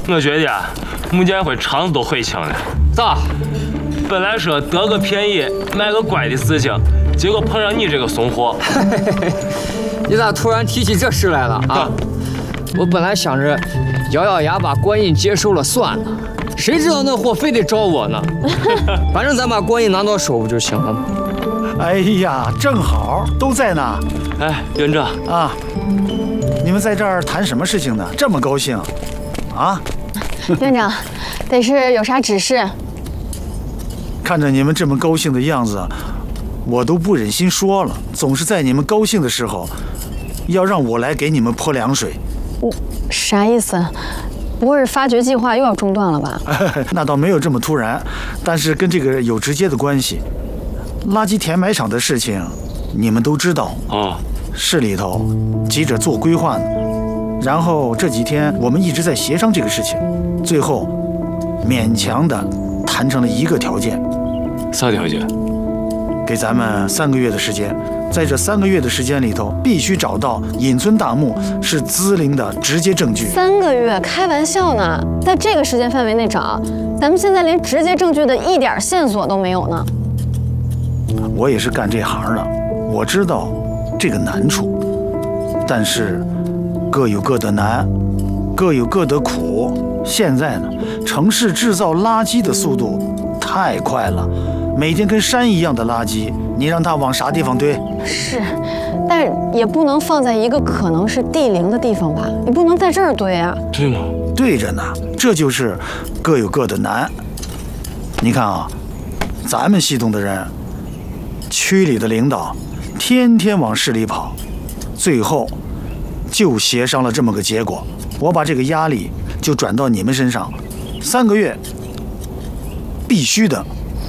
我觉得啊，穆建辉肠子都悔青了。 咋？ 本来说得个便宜卖个乖的事情，结果碰上你这个怂货。 你咋突然提起这事来了啊？我本来想着咬咬牙把官印接收了算了，谁知道那货非得找我呢。反正咱把官印拿到手不就行了吗？ 哎呀，正好都在呢。 哎，院长啊，你们在这儿谈什么事情呢？这么高兴，啊？ 院长，得是有啥指示？ 看着你们这么高兴的样子，我都不忍心说了。总是在你们高兴的时候，要让我来给你们泼凉水。 啥意思？不会是发掘计划又要中断了吧？ 那倒没有这么突然，但是跟这个有直接的关系。垃圾填埋场的事情，你们都知道哦。 市里头急着做规划呢，然后这几天我们一直在协商这个事情，最后勉强的谈成了一个条件。 啥条件？ 给咱们3个月的时间，在这3个月的时间里头，必须找到隐村大墓是资灵的直接证据。 3个月？开玩笑呢！在这个时间范围内找，咱们现在连直接证据的一点线索都没有呢。 我也是干这行的，我知道这个难处，但是各有各的难，各有各的苦。现在呢，城市制造垃圾的速度太快了，每天跟山一样的垃圾，你让它往啥地方堆？ 是，但也不能放在一个可能是地灵的地方吧？你不能在这儿堆啊。 对吗？ 对着呢，这就是各有各的难。你看啊，咱们系统的人，区里的领导天天往市里跑，最后就协商了这么个结果。我把这个压力就转到你们身上，3个月必须的。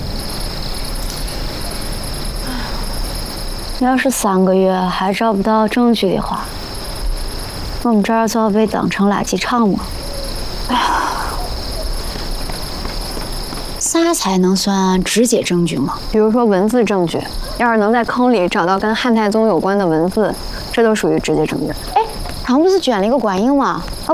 要是3个月还找不到证据的话，我们这儿就要被当成垃圾场吗？哎呀，啥才能算直接证据吗？ 比如说文字证据，要是能在坑里找到跟汉太宗有关的文字，这都属于直接证据。 哎，他们不是捐了一个官印吗？